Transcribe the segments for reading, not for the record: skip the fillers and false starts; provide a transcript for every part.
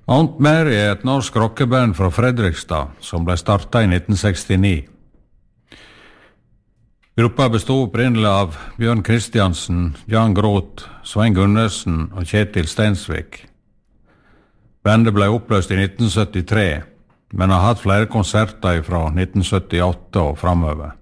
Aunt Mary er et norsk rockeband fra Fredrikstad som ble startet i 1969. Gruppa bestod opprinnelig av Bjørn Kristiansen, Jan Groth, Svein Gunnarsen og Kjetil Stensvik. Bandet ble oppløst i 1973, men har hatt flere konserter fra 1978 og fremover.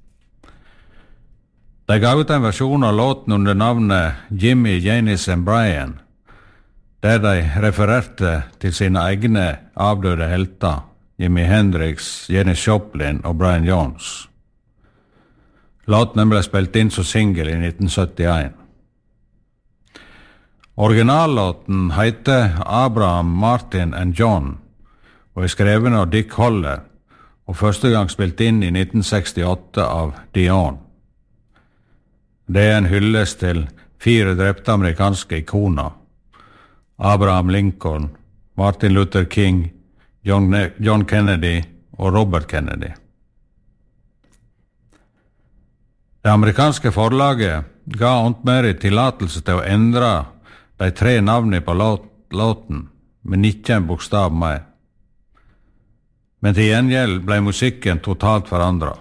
De ga ut en versjon av låten under navnet Jimmy, Janis and Brian, der de refererte til sine egne avdøde helter, Jimi Hendrix, Janis Joplin og Brian Jones. Låten ble spilt inn som single i 1971. Originallåten heter Abraham, Martin and John og er skreven av Dick Holler og første gang spilt inn i 1968 av Dion. Det er en hyllest til 4 drepte amerikanske ikoner: Abraham Lincoln, Martin Luther King, John Kennedy og Robert Kennedy. Det amerikanske forlaget ga Aunt Mary tillatelse til å endre de 3 navnene på låten, men ikke en bokstav mer. Men til gjengjeld ble musikken totalt forandret.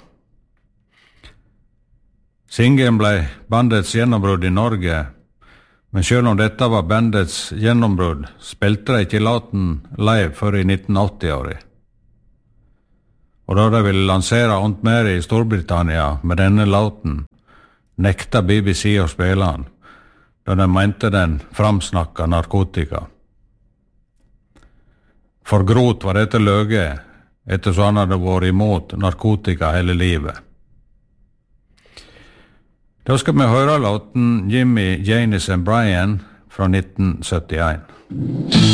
Singelen ble bandets gjennombrudd i Norge, men selv om dette var bandets gjennombrudd, spilte de ikke låten live før i 1980-året. Og da de ville lansere Aunt Mary i Storbritannia med denne låten, nekta BBC å spille den, da de mente den framsnakka narkotika. For Groth var dette løge, ettersom han hadde vært imot narkotika hele livet. Da skal vi høre låten Jimmy, Janis and Brian fra 1971.